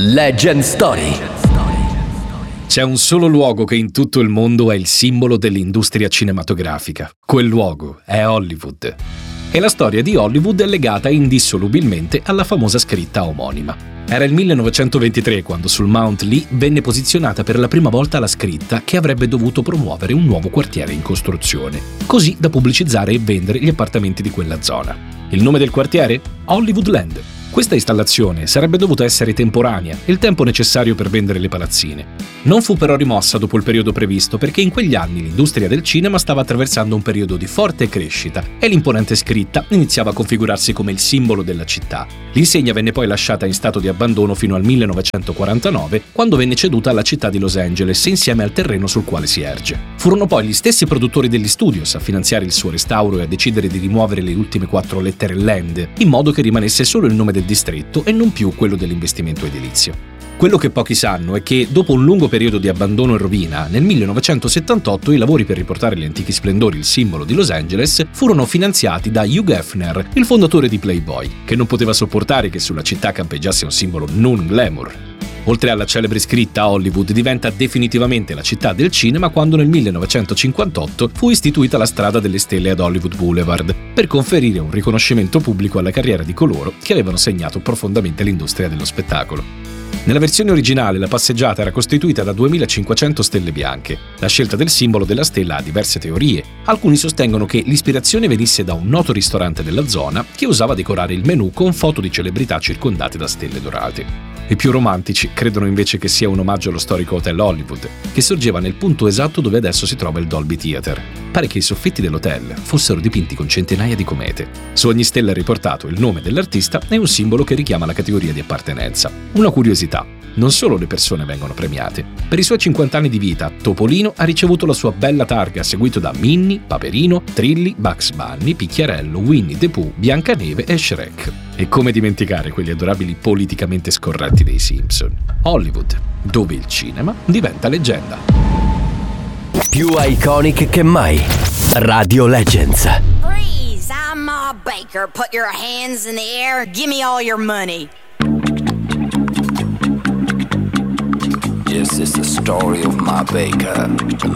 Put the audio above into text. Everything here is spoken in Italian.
Legend Story. C'è un solo luogo che in tutto il mondo è il simbolo dell'industria cinematografica. Quel luogo è Hollywood. E la storia di Hollywood è legata indissolubilmente alla famosa scritta omonima. Era il 1923 quando sul Mount Lee venne posizionata per la prima volta la scritta che avrebbe dovuto promuovere un nuovo quartiere in costruzione, così da pubblicizzare e vendere gli appartamenti di quella zona. Il nome del quartiere? Hollywoodland. Questa installazione sarebbe dovuta essere temporanea, il tempo necessario per vendere le palazzine. Non fu però rimossa dopo il periodo previsto perché in quegli anni l'industria del cinema stava attraversando un periodo di forte crescita e l'imponente scritta iniziava a configurarsi come il simbolo della città. L'insegna venne poi lasciata in stato di abbandono fino al 1949, quando venne ceduta alla città di Los Angeles insieme al terreno sul quale si erge. Furono poi gli stessi produttori degli studios a finanziare il suo restauro e a decidere di rimuovere le ultime 4 lettere Land, in modo che rimanesse solo il nome del distretto e non più quello dell'investimento edilizio. Quello che pochi sanno è che, dopo un lungo periodo di abbandono e rovina, nel 1978 i lavori per riportare gli antichi splendori, il simbolo di Los Angeles, furono finanziati da Hugh Hefner, il fondatore di Playboy, che non poteva sopportare che sulla città campeggiasse un simbolo non glamour. Oltre alla celebre scritta, Hollywood diventa definitivamente la città del cinema quando nel 1958 fu istituita la Strada delle Stelle ad Hollywood Boulevard, per conferire un riconoscimento pubblico alla carriera di coloro che avevano segnato profondamente l'industria dello spettacolo. Nella versione originale la passeggiata era costituita da 2500 stelle bianche. La scelta del simbolo della stella ha diverse teorie. Alcuni sostengono che l'ispirazione venisse da un noto ristorante della zona che usava decorare il menù con foto di celebrità circondate da stelle dorate. I più romantici credono invece che sia un omaggio allo storico Hotel Hollywood, che sorgeva nel punto esatto dove adesso si trova il Dolby Theatre. Pare che i soffitti dell'hotel fossero dipinti con centinaia di comete. Su ogni stella è riportato il nome dell'artista e un simbolo che richiama la categoria di appartenenza. Una curiosità: non solo le persone vengono premiate. Per i suoi 50 anni di vita, Topolino ha ricevuto la sua bella targa, seguito da Minnie, Paperino, Trilli, Bugs Bunny, Picchiarello, Winnie the Pooh, Biancaneve e Shrek. E come dimenticare quegli adorabili politicamente scorretti dei Simpson. Hollywood, dove il cinema diventa leggenda. Più iconic che mai. Radio Legends. Freeze! I'm Ma Baker. Put your hands in the air. Give me all your money. This is the story of Ma Baker.